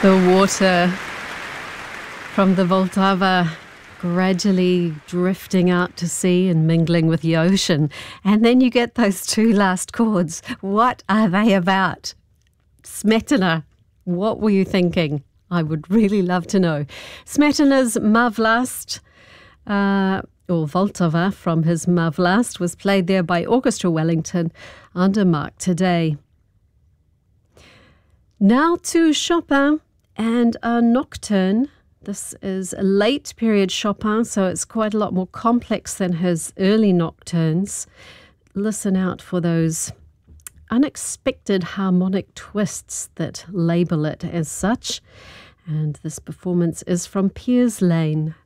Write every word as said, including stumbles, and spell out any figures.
The water from the Vltava gradually drifting out to sea and mingling with the ocean. And then you get those two last chords. What are they about? Smetana, what were you thinking? I would really love to know. Smetana's Mavlast, uh, or Vltava from his Mavlast, was played there by Orchestra Wellington under Mark Today. Now to Chopin and a nocturne. This is a late period Chopin, so it's quite a lot more complex than his early nocturnes. Listen out for those unexpected harmonic twists that label it as such. And this performance is from Piers Lane.